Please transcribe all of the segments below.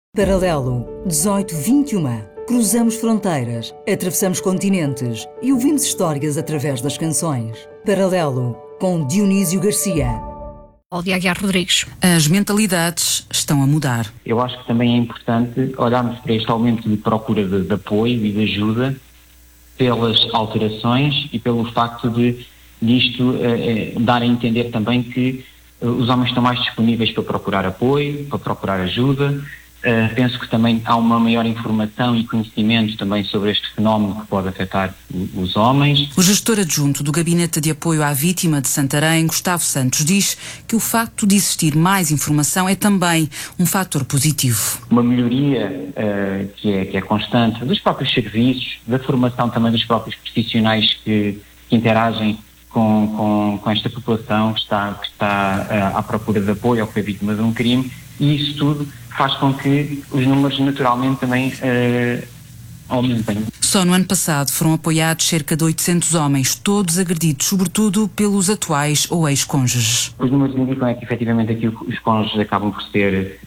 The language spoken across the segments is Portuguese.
Paralelo 18-21. Cruzamos fronteiras, atravessamos continentes e ouvimos histórias através das canções. Paralelo com Dionísio Garcia. Cláudia Aguiar Rodrigues. As mentalidades estão a mudar. Eu acho que também é importante olharmos para este aumento de procura de apoio e de ajuda pelas alterações e pelo facto de isto dar a entender também que os homens estão mais disponíveis para procurar apoio, para procurar ajuda. Penso que também há uma maior informação e conhecimento também sobre este fenómeno que pode afetar os homens. O gestor adjunto do Gabinete de Apoio à Vítima de Santarém, Gustavo Santos, diz que o facto de existir mais informação é também um fator positivo. Uma melhoria que é constante dos próprios serviços, da formação também dos próprios profissionais que interagem com esta população que está à procura de apoio ou que é vítima de um crime, e isso tudo faz com que os números naturalmente também aumentem. Só no ano passado foram apoiados cerca de 800 homens, todos agredidos, sobretudo pelos atuais ou ex-cônjuges. Os números indicam que efetivamente aqui os cônjuges acabam por ter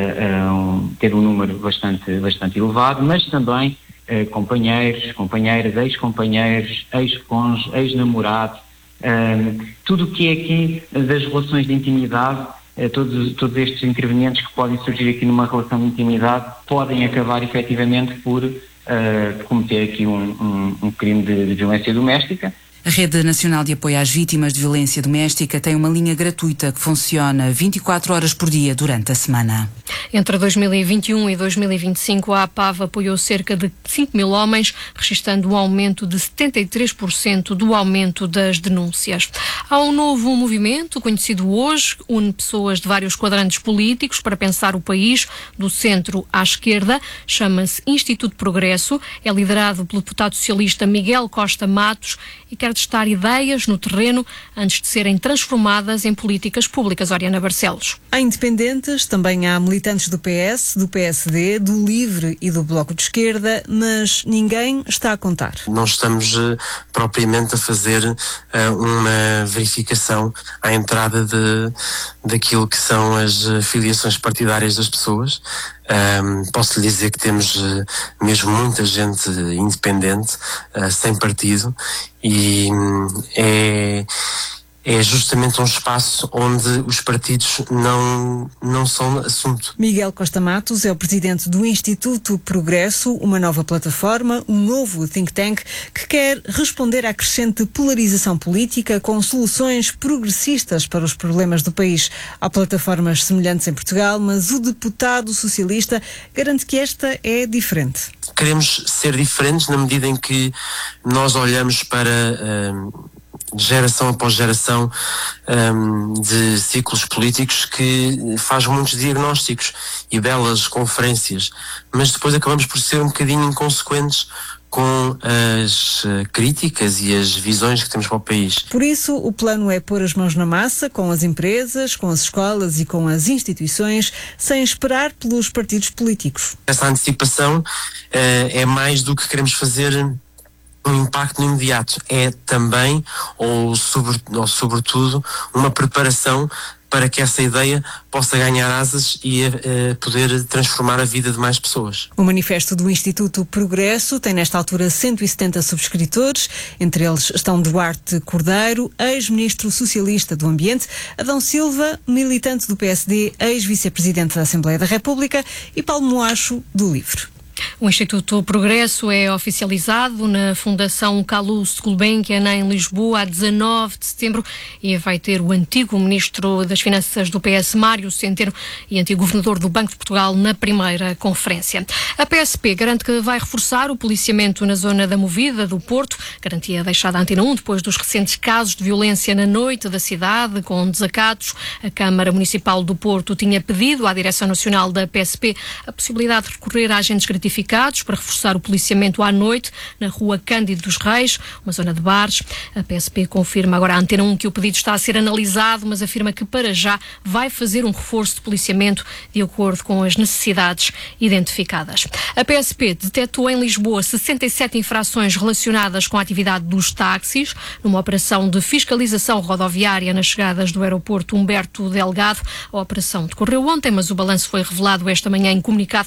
um número bastante elevado, mas também companheiros, companheiras, ex-companheiros, ex-cônjuges, ex-namorados, tudo o que é aqui das relações de intimidade. Todos estes intervenientes que podem surgir aqui numa relação de intimidade podem acabar efetivamente por cometer aqui um crime de violência doméstica. A Rede Nacional de Apoio às Vítimas de Violência Doméstica tem uma linha gratuita que funciona 24 horas por dia durante a semana. Entre 2021 e 2025, a APAV apoiou cerca de 5 mil homens, registrando um aumento de 73% do aumento das denúncias. Há um novo movimento, conhecido hoje, une pessoas de vários quadrantes políticos para pensar o país, do centro à esquerda. Chama-se Instituto Progresso, é liderado pelo deputado socialista Miguel Costa Matos e quer testar ideias no terreno antes de serem transformadas em políticas públicas. Oriana Barcelos. Há independentes, também há militantes do PS, do PSD, do LIVRE e do Bloco de Esquerda, mas ninguém está a contar. Não estamos propriamente a fazer uma verificação à entrada daquilo que são as filiações partidárias das pessoas. Posso lhe dizer que temos mesmo muita gente independente, sem partido, e é justamente um espaço onde os partidos não são assunto. Miguel Costa Matos é o presidente do Instituto Progresso, uma nova plataforma, um novo think tank que quer responder à crescente polarização política com soluções progressistas para os problemas do país. Há plataformas semelhantes em Portugal, mas o deputado socialista garante que esta é diferente. Queremos ser diferentes na medida em que nós olhamos para geração após geração de ciclos políticos que faz muitos diagnósticos e belas conferências, mas depois acabamos por ser um bocadinho inconsequentes com as críticas e as visões que temos para o país. Por isso, o plano é pôr as mãos na massa com as empresas, com as escolas e com as instituições, sem esperar pelos partidos políticos. Essa antecipação é mais do que queremos fazer um impacto no imediato. É também, ou sobretudo, uma preparação para que essa ideia possa ganhar asas e poder transformar a vida de mais pessoas. O manifesto do Instituto Progresso tem nesta altura 170 subscritores, entre eles estão Duarte Cordeiro, ex-ministro socialista do Ambiente, Adão Silva, militante do PSD, ex-vice-presidente da Assembleia da República, e Paulo Moacho, do LIVRE. O Instituto Progresso é oficializado na Fundação Calouste Gulbenkian em Lisboa a 19 de setembro e vai ter o antigo Ministro das Finanças do PS, Mário Centeno, e antigo Governador do Banco de Portugal na primeira conferência. A PSP garante que vai reforçar o policiamento na zona da Movida do Porto, garantia deixada à Antena 1 depois dos recentes casos de violência na noite da cidade, com desacatos. A Câmara Municipal do Porto tinha pedido à Direção Nacional da PSP a possibilidade de recorrer a agentes gratificados para reforçar o policiamento à noite na rua Cândido dos Reis, uma zona de bares. A PSP confirma agora à Antena 1 que o pedido está a ser analisado, mas afirma que para já vai fazer um reforço de policiamento de acordo com as necessidades identificadas. A PSP detectou em Lisboa 67 infrações relacionadas com a atividade dos táxis, numa operação de fiscalização rodoviária nas chegadas do aeroporto Humberto Delgado. A operação decorreu ontem, mas o balanço foi revelado esta manhã em comunicado